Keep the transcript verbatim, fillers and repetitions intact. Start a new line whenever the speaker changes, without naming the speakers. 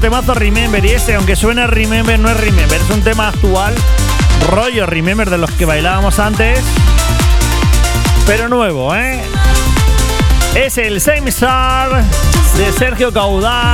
Temazo Remember, y ese, aunque suene Remember, no es Remember, es un tema actual, rollo Remember de los que bailábamos antes, pero nuevo, ¿eh? Es el Same Star de Sergio Caudal.